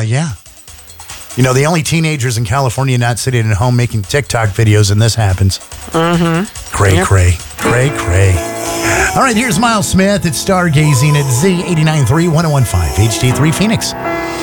Yeah. You know, the only teenagers in California not sitting at home making TikTok videos, and this happens. Mm-hmm. Cray. All right, here's Miles Smith. It's Stargazing at Z89.3 1015 HD3 Phoenix.